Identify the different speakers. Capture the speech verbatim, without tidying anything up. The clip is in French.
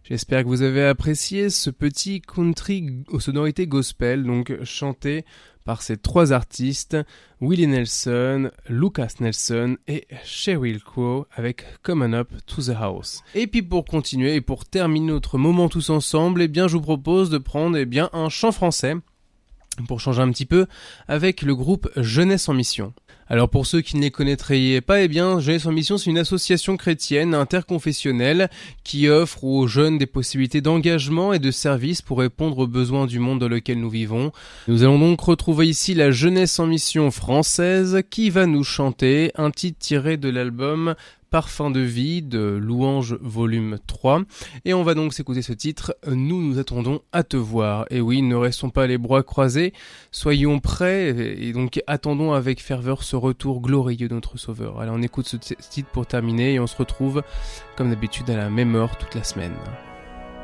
Speaker 1: J'espère que vous avez apprécié ce petit country aux sonorités gospel, donc chanté par ces trois artistes, Willie Nelson, Lucas Nelson et Sheryl Crow avec Come On Up to the House. Et puis pour continuer et pour terminer notre moment tous ensemble, eh bien je vous propose de prendre eh bien un chant français pour changer un petit peu avec le groupe Jeunesse en Mission. Alors pour ceux qui ne les connaîtraient pas, eh bien Jeunesse en Mission, c'est une association chrétienne interconfessionnelle qui offre aux jeunes des possibilités d'engagement et de service pour répondre aux besoins du monde dans lequel nous vivons. Nous allons donc retrouver ici la Jeunesse en Mission française qui va nous chanter un titre tiré de l'album Parfum de vie de Louange volume trois. Et on va donc s'écouter ce titre, Nous nous attendons à te voir. Et oui, ne restons pas les bras croisés, soyons prêts et donc attendons avec ferveur ce retour glorieux de notre Sauveur. Allez, on écoute ce titre pour terminer et on se retrouve comme d'habitude à la même heure toute la semaine.